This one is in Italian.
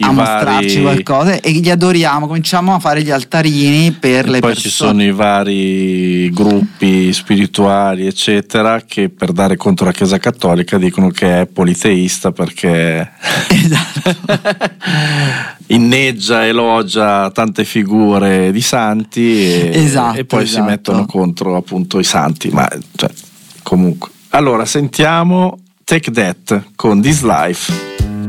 a mostrarci qualcosa, e li adoriamo, cominciamo a fare gli altarini per le persone. Poi ci sono i vari gruppi spirituali eccetera che per dare contro la Chiesa Cattolica dicono che è politeista perché inneggia, elogia tante figure di santi e poi si mettono contro appunto i santi, ma comunque. Allora sentiamo Take That con This Life.